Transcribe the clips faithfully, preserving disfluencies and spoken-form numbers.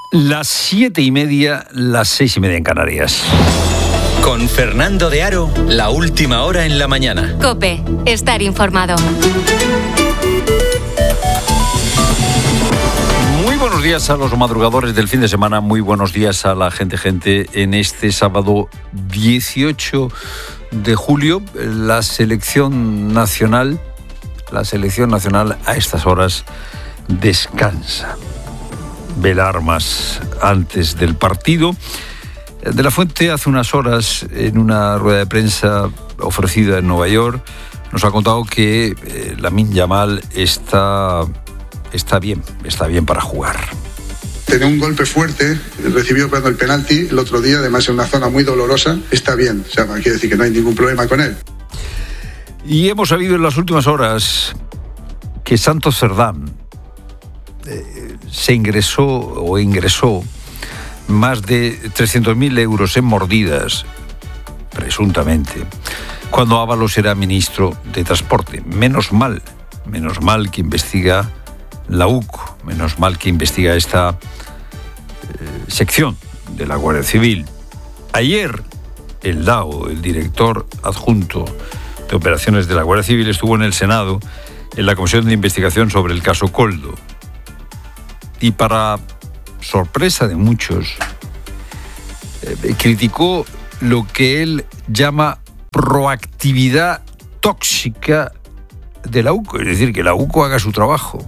Las siete y media, las seis y media en Canarias. Con Fernando de Aro, la última hora en la mañana. COPE, estar informado. Muy buenos días a los madrugadores del fin de semana, muy buenos días a la gente, gente. En este sábado dieciocho de julio, la selección nacional, la selección nacional a estas horas descansa. Velar más antes del partido. De la Fuente hace unas horas, en una rueda de prensa ofrecida en Nueva York, nos ha contado que eh, Lamine Yamal está, está bien, está bien para jugar. Tiene un golpe fuerte, recibió cuando el penalti el otro día, además en una zona muy dolorosa, está bien, o sea, quiere decir que no hay ningún problema con él. Y hemos sabido en las últimas horas que Santos Cerdán eh, se ingresó o ingresó más de trescientos mil euros en mordidas, presuntamente, cuando Ábalos era ministro de Transporte. Menos mal, menos mal que investiga la U C O, menos mal que investiga esta eh, sección de la Guardia Civil. Ayer, el D A O, el director adjunto de operaciones de la Guardia Civil, estuvo en el Senado en la comisión de investigación sobre el caso Koldo. Y para sorpresa de muchos, eh, criticó lo que él llama proactividad tóxica de la U C O, es decir, que la U C O haga su trabajo.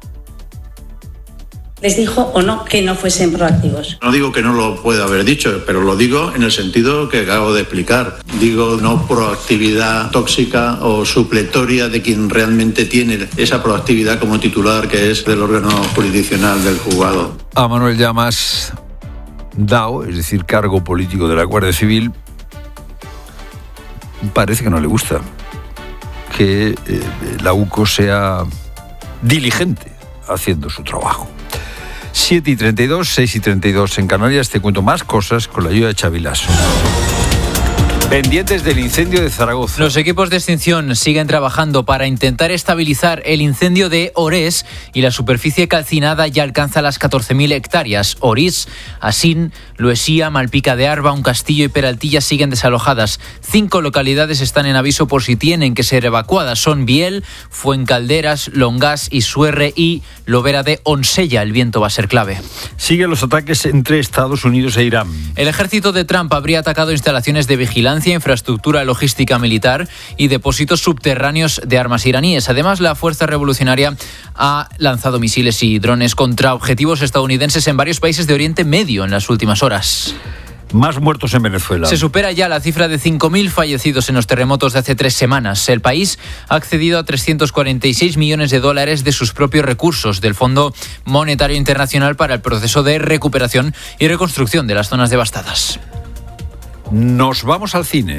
¿Les dijo o no que no fuesen proactivos? No digo que no lo pueda haber dicho, pero lo digo en el sentido que acabo de explicar. Digo no proactividad tóxica o supletoria de quien realmente tiene esa proactividad como titular, que es del órgano jurisdiccional del juzgado. A Manuel Llamas, D A O, es decir, cargo político de la Guardia Civil, parece que no le gusta que eh, la U C O sea diligente haciendo su trabajo. siete y treinta y dos, seis y treinta y dos en Canarias. Te cuento más cosas con la ayuda de Xavi Lasso. Pendientes del incendio de Zaragoza. Los equipos de extinción siguen trabajando para intentar estabilizar el incendio de Orés y la superficie calcinada ya alcanza las catorce mil hectáreas. Orís, Asín, Luesía, Malpica de Arba, Un Castillo y Peraltilla siguen desalojadas. Cinco localidades están en aviso por si tienen que ser evacuadas. Son Biel, Fuencalderas, Longás, Isuerre y Lobera de Onsella. El viento va a ser clave. Siguen los ataques entre Estados Unidos e Irán. El ejército de Trump habría atacado instalaciones de vigilancia, infraestructura logística militar y depósitos subterráneos de armas iraníes. Además, la Fuerza Revolucionaria ha lanzado misiles y drones contra objetivos estadounidenses en varios países de Oriente Medio en las últimas horas. Más muertos en Venezuela. Se supera ya la cifra de cinco mil fallecidos en los terremotos de hace tres semanas. El país ha accedido a trescientos cuarenta y seis millones de dólares de sus propios recursos del Fondo Monetario Internacional para el proceso de recuperación y reconstrucción de las zonas devastadas. Nos vamos al cine.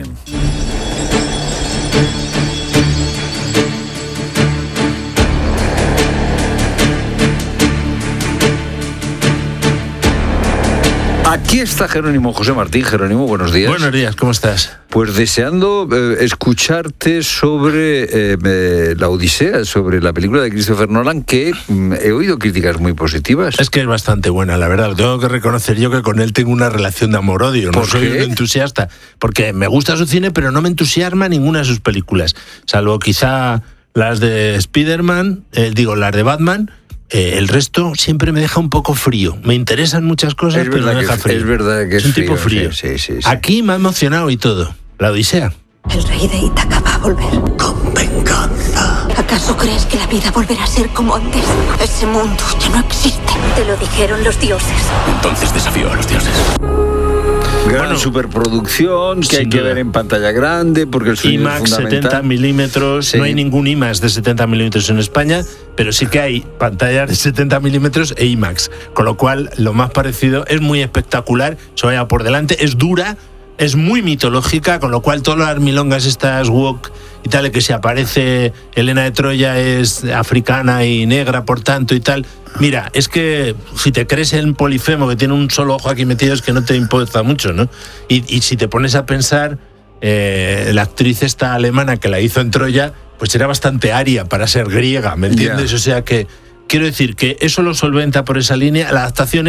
Aquí está Jerónimo José Martín. Jerónimo, buenos días. Buenos días, ¿cómo estás? Pues deseando eh, escucharte sobre eh, eh, La Odisea, sobre la película de Christopher Nolan, que mm, he oído críticas muy positivas. Es que es bastante buena, la verdad. Lo tengo que reconocer yo que con él tengo una relación de amor-odio. No soy un entusiasta, porque me gusta su cine, pero no me entusiasma ninguna de sus películas. Salvo quizá las de Spider-Man, eh, digo, las de Batman. Eh, el resto siempre me deja un poco frío. Me interesan muchas cosas, pero me deja frío. Es verdad que es, es un frío, tipo frío. Sí, sí, sí, sí. Aquí me ha emocionado y todo. La Odisea. El rey de Ítaca va a volver. Con venganza. ¿Acaso crees que la vida volverá a ser como antes? Ese mundo ya no existe. Te lo dijeron los dioses. Entonces desafío a los dioses. Gran bueno, superproducción que hay que duda. ver en pantalla grande porque el sonido IMAX es fundamental. setenta milímetros, sí. No hay ningún IMAX de setenta milímetros en España, pero sí que hay pantallas de setenta milímetros e IMAX, con lo cual lo más parecido es muy espectacular, se vaya por delante, es dura, es muy mitológica, con lo cual todas las milongas estas wok y tal, que si aparece Helena de Troya es africana y negra, por tanto, y tal. Mira, es que si te crees en Polifemo, que tiene un solo ojo aquí metido, es que no te importa mucho, ¿no? Y, y si te pones a pensar, eh, la actriz esta alemana que la hizo en Troya, pues era bastante aria para ser griega, ¿me entiendes? Yeah. O sea que, quiero decir que eso lo solventa por esa línea. La adaptación es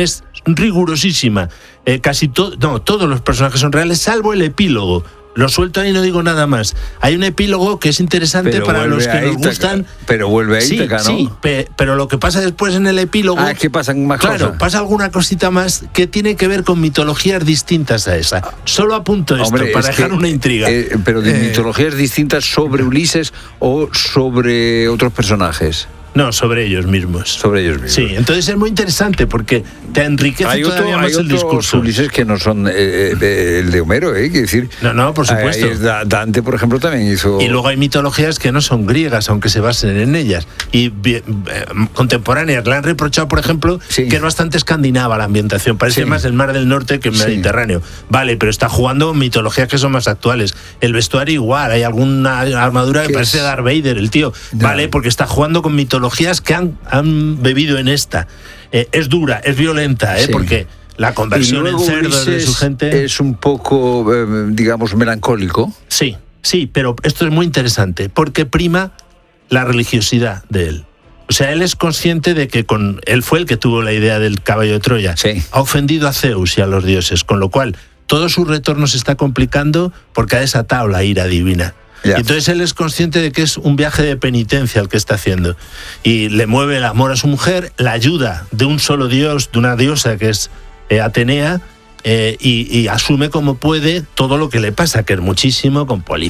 rigurosísima. Eh, casi todo, no, todos los personajes son reales, salvo el epílogo. Lo suelto ahí, no digo nada más. Hay un epílogo que es interesante pero para los que nos Ítaca, gustan. Pero vuelve a Ítaca, sí, ¿no? Sí, pe, pero lo que pasa después en el epílogo... Ah, es que pasan más claro, cosas. pasa alguna cosita más que tiene que ver con mitologías distintas a esa. Solo apunto esto, Hombre, para dejar que, una intriga. Eh, pero de Eh, mitologías distintas sobre Ulises o sobre otros personajes. No, sobre ellos mismos. Sobre ellos mismos. Sí, entonces es muy interesante porque te enriquece hay todavía otro, más hay el otros discurso. Ulises que no son eh, eh, el de Homero, ¿eh? Quiero decir. No, no, por supuesto. Eh, Dante, por ejemplo, también hizo. Y luego hay mitologías que no son griegas, aunque se basen en ellas. Y eh, contemporáneas. Le han reprochado, por ejemplo, sí. que es bastante escandinava la ambientación. Parece sí. más el Mar del Norte que el sí. Mediterráneo. Vale, pero está jugando mitologías que son más actuales. El vestuario igual. Hay alguna armadura que parece es? Darth Vader, el tío. No. Vale, porque está jugando con mitologías que han, han bebido en esta. Eh, es dura, es violenta, ¿eh? Sí. Porque la conversión en cerdos de su gente... Es un poco, eh, digamos, melancólico. Sí, sí, pero esto es muy interesante, porque prima la religiosidad de él. O sea, él es consciente de que con él fue el que tuvo la idea del caballo de Troya. Sí. Ha ofendido a Zeus y a los dioses, con lo cual todo su retorno se está complicando porque ha desatado la ira divina. Yeah. Entonces él es consciente de que es un viaje de penitencia el que está haciendo. Y le mueve el amor a su mujer, la ayuda de un solo dios, de una diosa que es eh, Atenea, eh, y, y asume como puede todo lo que le pasa, que es muchísimo, con policía.